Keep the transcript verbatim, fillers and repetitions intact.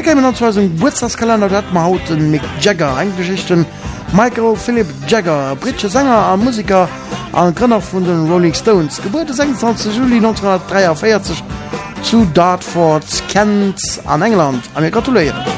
kämen an zwar zum Geburtstagskalender, dat ma haut den Mick Jagger eingeschichten. Michael Philip Jagger, britsche Sänger a Musiker an Grënner vun den Rolling Stones. Geburt sechsundzwanzigsten Juli neunzehnhundertdreiundvierzig zu Dartford, Kent an England. An mir gratulieren.